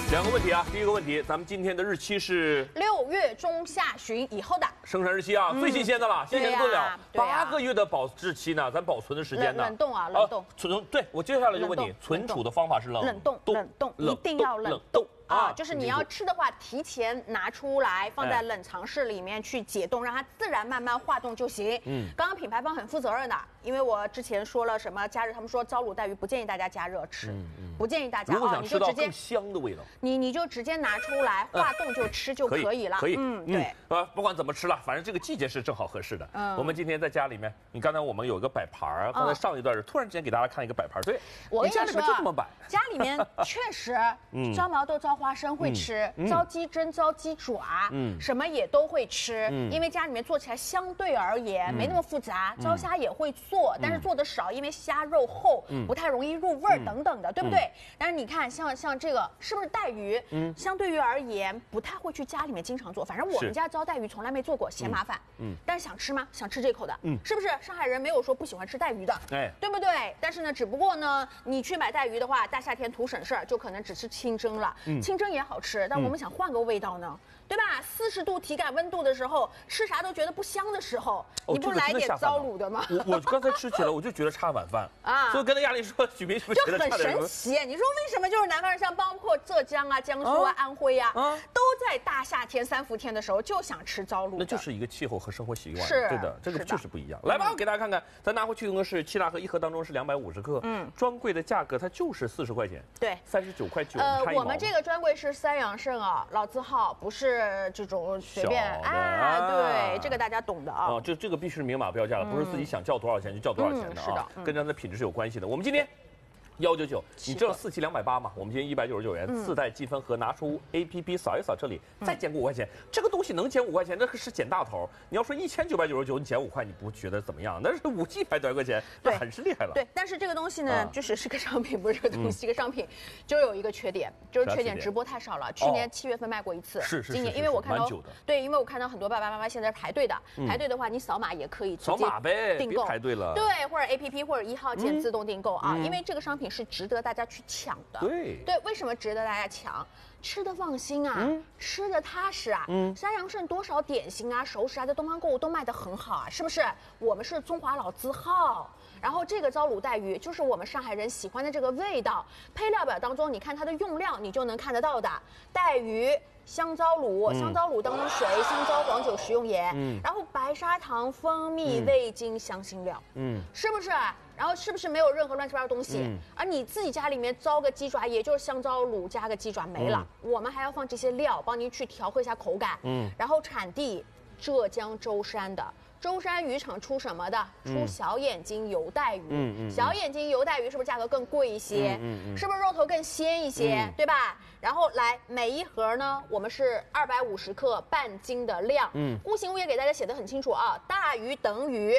两个问题啊，第一个问题，咱们今天的日期是 6月中下旬以后的生产日期啊，最新鲜的了，新鲜的不得了。 对呀 8个月的保质期呢，咱保存的时间呢？ 冷冻啊，冷冻。 对，我接下来就问你，存储的方法是冷冻，一定要冷冻。啊，就是你要吃的话，提前拿出来放在冷藏室里面去解冻，让它自然慢慢化冻就行。刚刚品牌方很负责任的，因为我之前说了什么加热，他们说糟卤带鱼不建议大家加热吃，不建议大家。 如果想吃到更香的味道， 你就直接拿出来化冻就吃就可以了。 可以， 对。 不管怎么吃了，反正这个季节是正好合适的。我们今天在家里面，你刚才我们有一个摆盘儿，刚才上一段是突然之间给大家看一个摆盘，对， 我跟你说， 家里面就这么摆。 家里面确实，招毛豆、招花生会吃。糟鸡胗、糟鸡爪，什么也都会吃，因为家里面做起来相对而言没那么复杂。糟虾也会做，但是做的少，因为虾肉厚，不太容易入味儿等等的，对不对？但是你看，像这个是不是带鱼？相对于而言，不太会去家里面经常做。反正我们家糟带鱼从来没做过，嫌麻烦。但是想吃吗？想吃这口的，是不是？上海人没有说不喜欢吃带鱼的，对不对？但是呢，只不过呢，你去买带鱼的话，大夏天图省事儿，就可能只吃清蒸了。清蒸也好吃。但我们想换个味道呢，对吧？40度体感温度的时候，吃啥都觉得不香的时候，你不来点糟卤的吗？ 我刚才吃起来，我就觉得差晚饭啊，所以跟那亚丽说，许明是不是就很神奇？你说为什么？就是南方人，像包括浙江啊、江苏啊、安徽啊，都在大夏天3伏天的时候就想吃糟卤。 那就是一个气候和生活习惯， 是对的，这个就是不一样。来吧，我给大家看看，咱拿回去用的是7大盒，1盒当中是250克，专柜的价格它就是40块钱， 对 ，39块9。 我们这个专柜是3阳盛啊，老字号，不是这种随便啊，对，这个大家懂的啊。 这个必须是明码标价的，不是自己想叫多少钱就叫多少钱的啊，跟它的品质是有关系的。我们今天199，你知道4期280吗？我们今天199元，4袋积分盒，拿出 APP 扫一扫这里，再减5块钱。这个东西能减5块钱，那可是减大头。你要说1999，你减5块，你不觉得怎么样？那是500多块钱，那很是厉害了。 对，但是这个东西呢，就是个商品，不是这个东西，一个商品就有一个缺点，就是缺点直播太少了。去年7月份卖过一次， 是今年因为我看到，对，因为我看到很多爸爸妈妈现在排队的，排队的话，你扫码也可以直接订购， 别排队了。 对，或者 APP 或者1号键自动订购啊，因为这个商品是值得大家去抢的。对，为什么值得大家抢？吃的放心啊，吃的踏实啊。3阳盛多少点心啊、熟食啊，在东方购物都卖得很好啊，是不是？我们是中华老字号。然后这个糟卤带鱼就是我们上海人喜欢的这个味道。配料表当中，你看它的用料，你就能看得到的。带鱼、香糟卤，香糟卤当中水、香糟、黄酒、食用盐，然后白砂糖、蜂蜜、味精、香辛料，是不是？然后是不是没有任何乱七八糟的东西？而你自己家里面糟个鸡爪，也就是香糟卤加个鸡爪没了。我们还要放这些料，帮您去调和一下口感。然后产地浙江舟山的。舟山渔场出什么的？出小眼睛油带鱼。小眼睛油带鱼是不是价格更贵一些？是不是肉头更鲜一些？对吧？然后来每一盒呢，我们是250克半斤的量。户型物也给大家写得很清楚啊，大于等于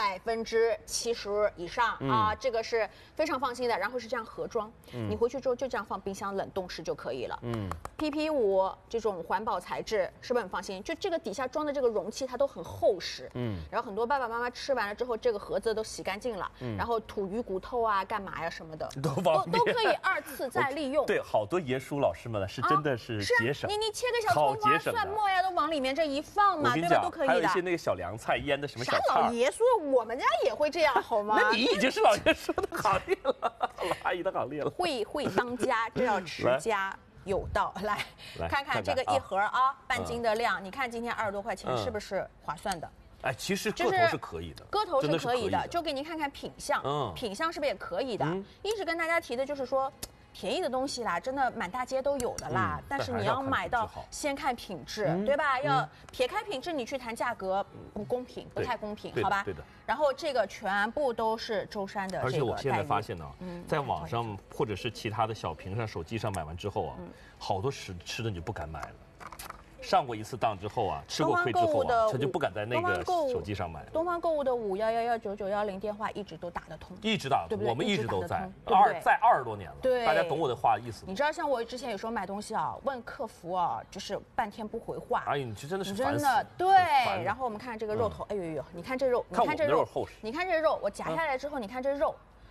70%以上啊，这个是非常放心的。然后是这样盒装，你回去之后就这样放冰箱冷冻室就可以了。PP5这种环保材质是不是很放心？就这个底下装的这个容器它都很厚实。然后很多爸爸妈妈吃完了之后，这个盒子都洗干净了，然后吐鱼骨头啊、干嘛呀什么的，都可以2次再利用。 对，好多爷叔老师们呢是真的是节省。 你切个小葱花、蒜末呀，都往里面这一放嘛，对吧？都可以的。 还有一些那个小凉菜腌的什么小菜。 老爷说我们家也会这样，好吗？ 那你已经是老爷说的好厉害了，老阿姨的好厉害了。 会当家，这叫持家有道。来看看这个一盒啊，半斤的量，你看今天20多块钱，是不是划算的？ 哎，其实个头是可以的， 个头是可以的，就给您看看品相，品相是不是也可以的？一直跟大家提的就是说。便宜的东西啦，真的满大街都有的啦。但是你要买到，先看品质，对吧？要撇开品质，你去谈价格不公平，不太公平，好吧？ 对的。 然后这个全部都是舟山的这个。 而且我现在发现呢，在网上或者是其他的小屏上、手机上买完之后啊，好多吃的你就不敢买了。上过一次当之后啊，吃过亏之后啊，他就不敢在那个手机上买。 东方购物的5111991电话一直都打得通， 一直打得通，我们一直都在， 在 20多年了。 对， 大家懂我的话意思。 你知道，像我之前有时候买东西啊，问客服啊，就是半天不回话。 哎，你这真的是真的对。然后我们看这个肉头，哎呦，你看这肉，你看这肉厚实，你看这肉，我夹下来之后，你看这肉。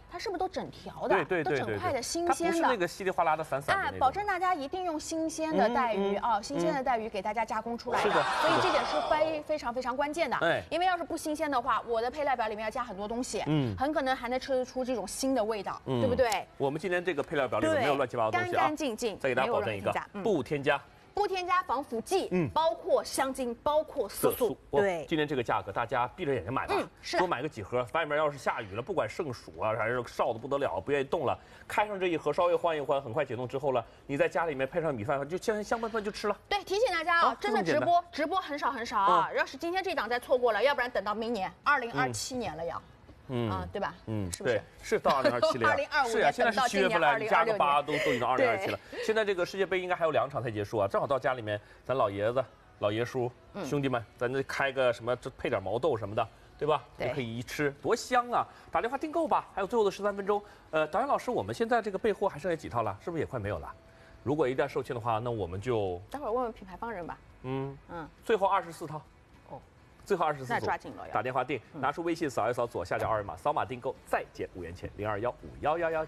它是不是都整条的？ 对， 都整块的新鲜的， 它不是那个稀里哗啦的散散的那种。 保证大家一定用新鲜的带鱼啊，新鲜的带鱼给大家加工出来的。 是的， 所以这点是非常关键的。因为要是不新鲜的话，我的配料表里面要加很多东西，很可能还能吃得出这种新的味道，对不对？ 我们今天这个配料表里面没有乱七八糟的东西啊， 干干净净， 再给大家保证一个，不添加。 不添加防腐剂，包括香精，包括色素。 对，今天这个价格，大家闭着眼睛买吧，多买个几盒。外面要是下雨了，不管盛暑啊，还是烧的不得了，不愿意动了，开上这一盒，稍微换一换，很快解冻之后了，你在家里面配上米饭，就香喷喷就吃了。 对，提醒大家啊，真的直播很少啊。要是今天这档再错过了，要不然等到明年2027年了要。对吧？是不是？ 对，是到2027了。 2025 是啊，现在是7月份了，你加个8都已经2027了。现在这个世界杯应该还有2场才结束啊，正好到家里面，咱老爷子、老爷叔、兄弟们，咱这开个什么，配点毛豆什么的，对吧？也可以一吃，多香啊！打电话订购吧，还有最后的13分钟。导演老师，我们现在这个备货还剩下几套了？是不是也快没有了？如果一旦售罄的话，那我们就待会儿问问品牌方人吧。 最后24套。最后24组， 那抓紧了， 打电话订，拿出微信扫一扫左下角2维码，扫码订购，再减5元钱，021511119900。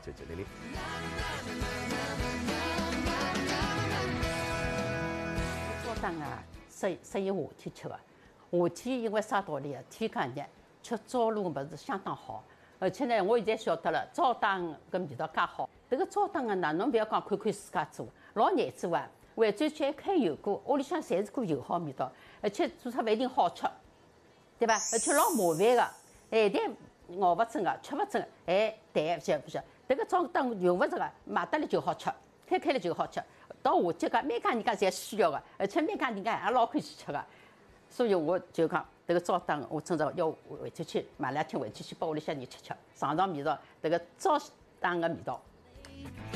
早档啊，10月夏天吃的，夏天因为啥道理啊？天介热，吃早卤物事相当好，而且呢，我现在晓得了，早档个味道介好。这个早档啊，侬不要讲看自家做，老难做啊。回转去一开油锅，屋里向侪是股油好味道，而且做出饭一定好吃。对吧？而且老麻烦个，一旦熬不准个，吃不准，淡些不是？这个早档用不着个，买得来就好吃，开了就好吃。到夏天个，每家人家侪需要个，而且每家人家也老欢喜吃个。所以我就讲，这个早档我真的要回去买2天回去拨屋里向人吃吃，尝尝味道，这个早档个味道。